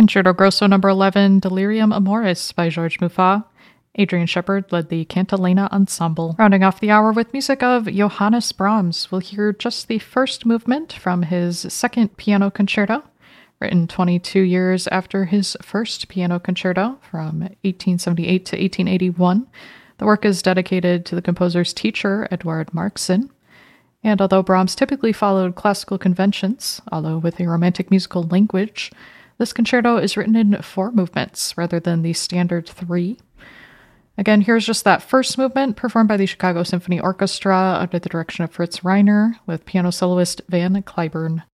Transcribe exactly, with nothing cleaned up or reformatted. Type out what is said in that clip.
Concerto Grosso number eleven, Delirium Amoris by Georges Muffat. Adrian Shepard led the Cantilena Ensemble. Rounding off the hour with music of Johannes Brahms, we'll hear just the first movement from his second piano concerto, written twenty-two years after his first piano concerto from eighteen seventy-eight to eighteen eighty-one. The work is dedicated to the composer's teacher, Eduard Marxsen. And although Brahms typically followed classical conventions, although with a romantic musical language, this concerto is written in four movements rather than the standard three. Again, here's just that first movement performed by the Chicago Symphony Orchestra under the direction of Fritz Reiner with piano soloist Van Cliburn.